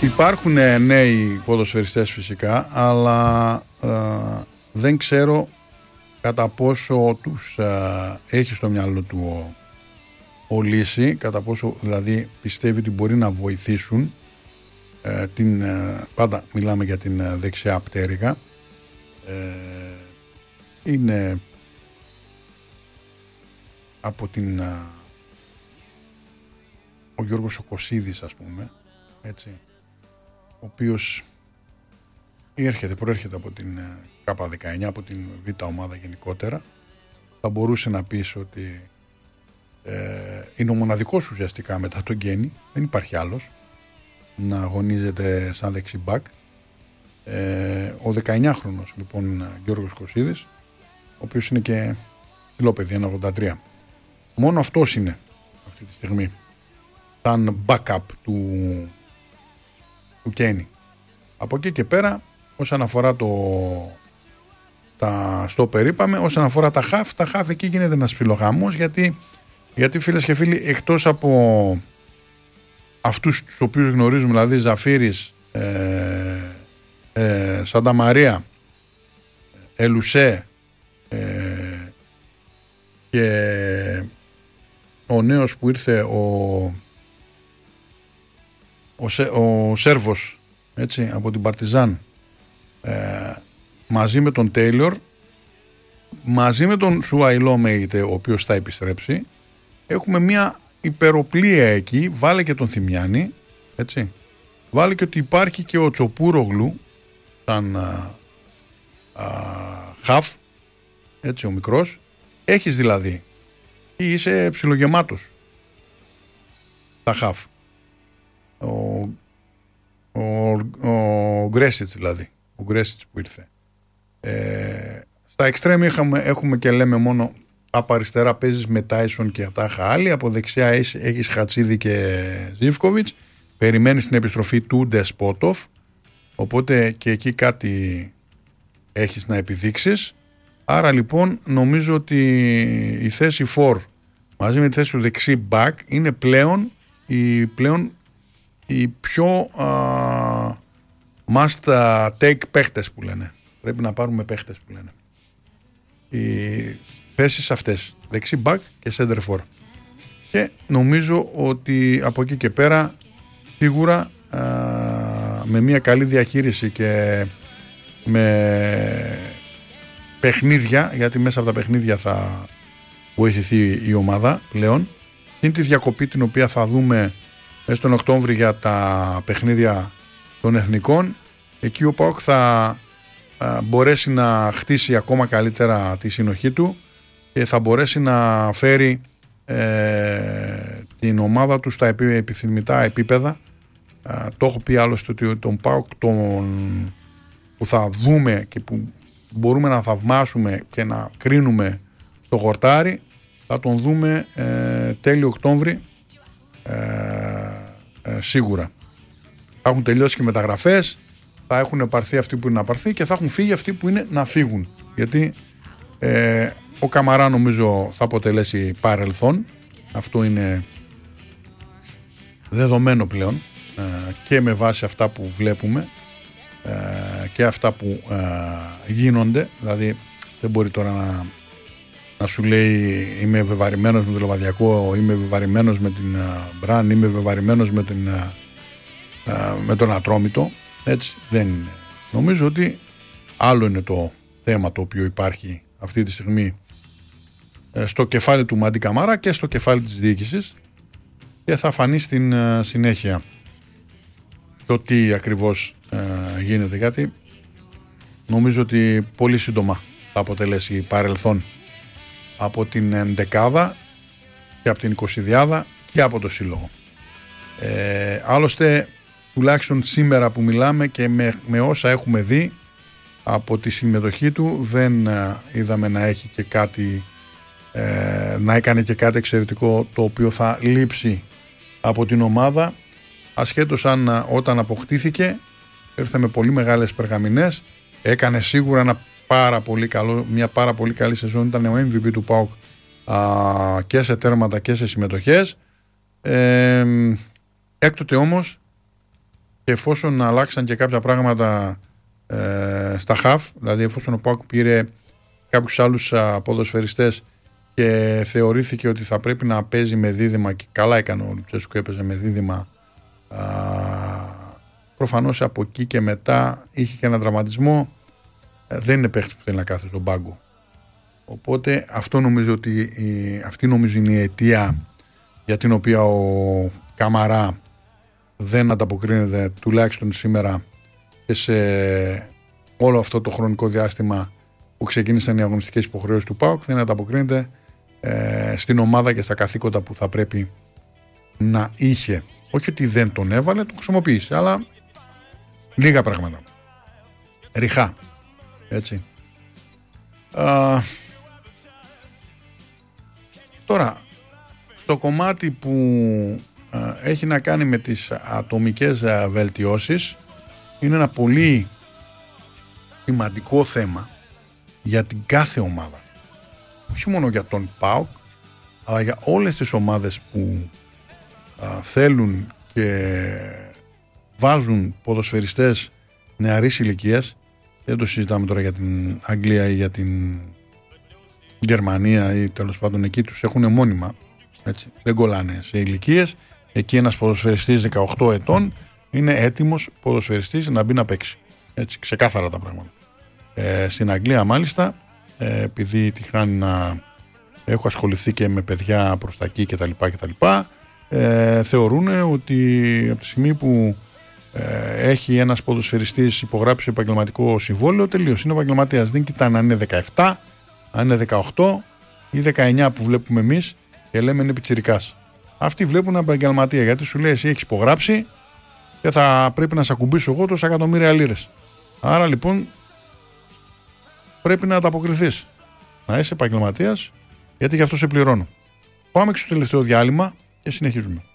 Υπάρχουν νέοι ποδοσφαιριστές φυσικά, αλλά δεν ξέρω κατά πόσο τους έχει στο μυαλό του ο Λύση, κατά πόσο δηλαδή πιστεύει ότι μπορεί να βοηθήσουν πάντα μιλάμε για την δεξιά πτέρυγα. Είναι από ο Γιώργος ο Κωσίδης, ας πούμε, έτσι, ο οποίος προέρχεται από την K19, από την Β' ομάδα γενικότερα. Θα μπορούσε να πεις ότι είναι ο μοναδικός ουσιαστικά μετά τον Γκένι, δεν υπάρχει άλλος να αγωνίζεται σαν δεξιμπάκ. Ο 19χρονος λοιπόν Γιώργος Κωσίδης, ο οποίος είναι και ψηλό παιδί, 1,83. Μόνο αυτός είναι αυτή τη στιγμή σαν backup του Γκένι. Από εκεί και πέρα, όσον αφορά τα στόπερ είπαμε, όσον αφορά τα χαφ εκεί γίνεται ένας φιλογάμος, γιατί φίλες και φίλοι, εκτός από αυτούς τους οποίους γνωρίζουμε, δηλαδή Ζαφύρης, Σάντα Μαρία, Ελουσέ και ο νέος που ήρθε ο Σέρβος, έτσι, από την Παρτιζάν, μαζί με τον Τέιλορ, μαζί με τον Σουαϊλό Μέιτε, ο οποίος θα επιστρέψει, έχουμε μια υπεροπλία εκεί. Βάλε και τον Θημιάνη, έτσι, βάλε και ότι υπάρχει και ο Τσοπούρογλου σαν χαφ, έτσι, ο μικρός. Έχεις δηλαδή, ή είσαι ψιλογεμάτος τα χαφ. Ο Γκρέσιτς δηλαδή, ο Γκρέσιτς που ήρθε. Στα εξτρέμ έχουμε και λέμε μόνο από αριστερά παίζεις με Τάισον και Ατάχα Άλλη, από δεξιά έχεις Χατσίδη και Ζίβκοβιτς, περιμένεις την επιστροφή του Ντεσπότοφ, οπότε και εκεί κάτι έχεις να επιδείξεις. Άρα λοιπόν νομίζω ότι η θέση 4 μαζί με τη θέση του δεξί back είναι πλέον οι πιο must take παίχτες που λένε. Πρέπει να πάρουμε παίχτες που λένε. Οι θέσεις αυτές, δεξί back και center for. Και νομίζω ότι από εκεί και πέρα σίγουρα με μια καλή διαχείριση και με παιχνίδια, γιατί μέσα από τα παιχνίδια θα βοηθηθεί η ομάδα πλέον, είναι τη διακοπή την οποία θα δούμε μέσα τον Οκτώβρη για τα παιχνίδια των εθνικών. Εκεί ο ΠΑΟΚ θα μπορέσει να χτίσει ακόμα καλύτερα τη συνοχή του και θα μπορέσει να φέρει την ομάδα του στα επιθυμητά επίπεδα. Το έχω πει άλλωστε ότι τον ΠΑΟΚ που θα δούμε και που μπορούμε να θαυμάσουμε και να κρίνουμε στο χορτάρι, θα τον δούμε τέλειο Οκτώβρη σίγουρα. Θα έχουν τελειώσει και μεταγραφές, θα έχουν πάρθει αυτοί που είναι να πάρθει και θα έχουν φύγει αυτοί που είναι να φύγουν, γιατί ο Καμαρά νομίζω θα αποτελέσει παρελθόν. Αυτό είναι δεδομένο πλέον και με βάση αυτά που βλέπουμε και αυτά που γίνονται. Δηλαδή δεν μπορεί τώρα να σου λέει είμαι βεβαρημένος με το Λοβαδιακό, είμαι βεβαρημένος με την Μπραν, είμαι βεβαρημένος με τον Ατρόμητο. Έτσι δεν είναι. Νομίζω ότι άλλο είναι το θέμα το οποίο υπάρχει αυτή τη στιγμή στο κεφάλι του Μάντι Καμάρα και στο κεφάλι της διοίκησης, και θα φανεί στην συνέχεια το τι ακριβώς γίνεται, γιατί νομίζω ότι πολύ σύντομα θα αποτελέσει παρελθόν από την ενδεκάδα και από την 20η και από το σύλλογο. Άλλωστε τουλάχιστον σήμερα που μιλάμε και με όσα έχουμε δει από τη συμμετοχή του, δεν είδαμε να έχει και κάτι να έκανε και κάτι εξαιρετικό το οποίο θα λείψει από την ομάδα, ασχέτως αν όταν αποκτήθηκε ήρθε με πολύ μεγάλες περγαμηνές, έκανε σίγουρα μια πάρα πολύ καλή σεζόν, ήταν ο MVP του ΠΑΟΚ και σε τέρματα και σε συμμετοχές. Έκτοτε όμως και εφόσον αλλάξαν και κάποια πράγματα στα χαφ, δηλαδή εφόσον ο ΠΑΟΚ πήρε κάποιους άλλους ποδοσφαιριστές και θεωρήθηκε ότι θα πρέπει να παίζει με δίδυμα, και καλά έκανε ο Λουτσέσκου, έπαιζε με δίδυμα, προφανώς από εκεί και μετά είχε και έναν τραυματισμό, δεν είναι παίχτης που θέλει να κάθεται στον πάγκο. Οπότε αυτή νομίζω είναι η αιτία για την οποία ο Καμαρά δεν ανταποκρίνεται, τουλάχιστον σήμερα και σε όλο αυτό το χρονικό διάστημα που ξεκίνησαν οι αγωνιστικές υποχρεώσεις του ΠΑΟΚ, δεν ανταποκρίνεται στην ομάδα και στα καθήκοντα που θα πρέπει να είχε. Όχι ότι δεν τον έβαλε, τον χρησιμοποίησε, αλλά λίγα πράγματα. Ριχά. Έτσι. Τώρα, στο κομμάτι που έχει να κάνει με τις ατομικές βελτιώσεις, είναι ένα πολύ σημαντικό θέμα για την κάθε ομάδα. Όχι μόνο για τον ΠΑΟΚ, αλλά για όλες τις ομάδες που θέλουν και βάζουν ποδοσφαιριστές νεαρής ηλικίας. Δεν το συζητάμε τώρα για την Αγγλία ή για την Γερμανία ή τέλος πάντων, εκεί τους έχουν μόνιμα. Έτσι. Δεν κολλάνε σε ηλικίες. Εκεί ένας ποδοσφαιριστής 18 ετών είναι έτοιμος ποδοσφαιριστής να μπει να παίξει. Έτσι, ξεκάθαρα τα πράγματα. Στην Αγγλία μάλιστα, επειδή τυχάνει να έχω ασχοληθεί και με παιδιά προς τα εκεί κτλ, θεωρούν ότι από τη στιγμή που έχει ένας ποδοσφαιριστής υπογράψει επαγγελματικό συμβόλαιο, τελείως είναι επαγγελματίας. Δεν κοιτάνε αν είναι 17, αν είναι 18 ή 19 που βλέπουμε εμείς και λέμε είναι πιτσιρικάς. Αυτοί βλέπουν έναν επαγγελματία, γιατί σου λέει εσύ έχεις υπογράψει και θα πρέπει να σε ακουμπήσω εγώ τόσα εκατομμύρια λίρες. Άρα λοιπόν πρέπει να ανταποκριθείς, να είσαι επαγγελματίας, γιατί γι' αυτό σε πληρώνω. Πάμε και στο τελευταίο διάλειμμα και συνεχίζουμε.